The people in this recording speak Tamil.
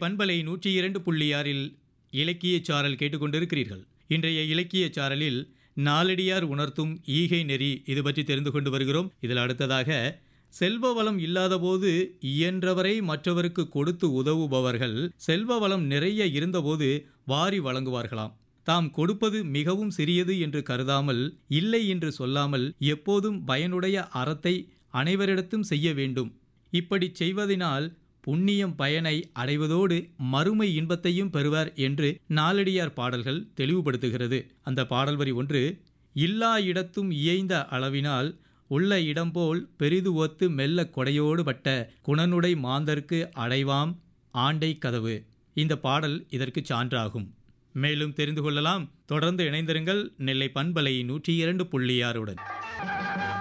பண்பலை 102.6 இலக்கியச் சாரல் கேட்டுக்கொண்டிருக்கிறீர்கள். இன்றைய இலக்கியச் சாரலில் நாலடியார் உணர்த்தும் ஈகை நெறி இது பற்றி தெரிந்து கொண்டு வருகிறோம். இதில் அடுத்ததாக செல்வ வளம் இல்லாதபோது இயன்றவரை மற்றவருக்கு கொடுத்து உதவுபவர்கள் செல்வ வளம் நிறைய இருந்தபோது வாரி வழங்குவார்களாம். தாம் கொடுப்பது மிகவும் சிறியது என்று கருதாமல், இல்லை என்று சொல்லாமல் எப்போதும் பயனுடைய அறத்தை அனைவரிடத்தும் செய்ய வேண்டும். இப்படி செய்வதனால் புண்ணியம் பயனை அடைவதோடு மறுமை இன்பத்தையும் பெறுவர் என்று நாலடியார் பாடல்கள் தெளிவுபடுத்துகிறது. அந்த பாடல் வரி ஒன்று: இல்லா இடத்தும் இயைந்த அளவினால் உள்ள இடம்போல் பெரிது ஒத்து மெல்ல கொடையோடு பட்ட குணனுடை மாந்தர்க்கு அடைவாம் ஆண்டை கதவு. இந்த பாடல் இதற்கு சான்றாகும். மேலும் தெரிந்து கொள்ளலாம். தொடர்ந்து இணைந்திருங்கள் நெல்லை பண்பலை 102.6 உடன்.